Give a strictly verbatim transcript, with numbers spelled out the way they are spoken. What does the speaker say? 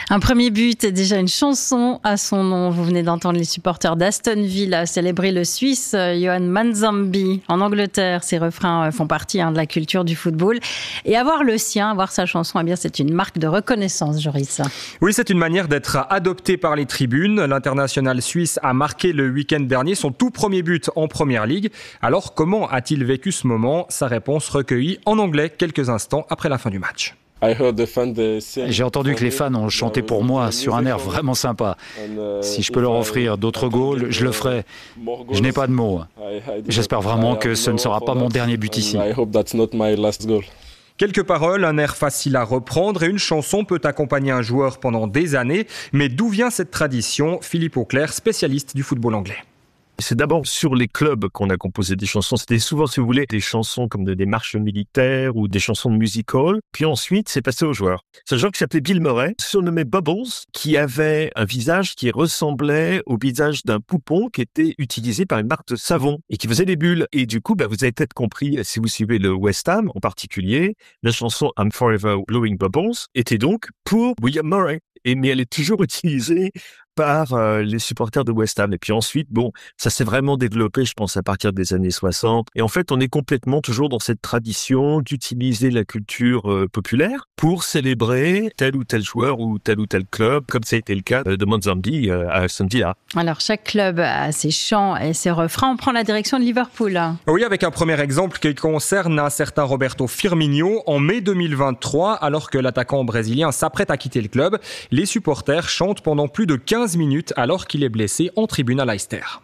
Un premier but et déjà une chanson à son nom. Vous venez d'entendre les supporters d'Aston Villa célébrer le Suisse Yohan Manzambi en Angleterre. Ces refrains font partie hein, de la culture du football. Et avoir le sien, avoir sa chanson, eh bien, c'est une marque de reconnaissance, Joris. Oui, c'est une manière d'être adopté par les tribunes. L'international suisse a marqué le week-end dernier son tout premier but en Première Ligue. Alors, comment a-t-il vécu ce moment ? Sa réponse recueillie en anglais quelques instants après la fin du match. J'ai entendu que les fans ont chanté pour moi sur un air vraiment sympa. Si je peux leur offrir d'autres goals, je le ferai. Je n'ai pas de mots. J'espère vraiment que ce ne sera pas mon dernier but ici. Quelques paroles, un air facile à reprendre et une chanson peut accompagner un joueur pendant des années. Mais d'où vient cette tradition ? Philippe Auclair, spécialiste du football anglais. C'est d'abord sur les clubs qu'on a composé des chansons. C'était souvent, si vous voulez, des chansons comme de, des marches militaires ou des chansons de music hall. Puis ensuite, c'est passé aux joueurs. C'est un joueur qui s'appelait Bill Murray, surnommé Bubbles, qui avait un visage qui ressemblait au visage d'un poupon qui était utilisé par une marque de savon et qui faisait des bulles. Et du coup, bah, vous avez peut-être compris, si vous suivez le West Ham en particulier, la chanson I'm Forever Blowing Bubbles était donc pour William Murray. Et, mais elle est toujours utilisée par euh, les supporters de West Ham. Et puis ensuite, bon, ça s'est vraiment développé, je pense, à partir des années soixante. Et en fait, on est complètement toujours dans cette tradition d'utiliser la culture euh, populaire pour célébrer tel ou tel joueur ou tel ou tel club, comme ça a été le cas de Manzambi euh, à Aston Villa. Alors, chaque club a ses chants et ses refrains. On prend la direction de Liverpool. Oui, avec un premier exemple qui concerne un certain Roberto Firmino. En mai deux mille vingt-trois, alors que l'attaquant brésilien s'apprête à quitter le club, les supporters chantent pendant plus de quinze minutes alors qu'il est blessé en tribune à Leicester.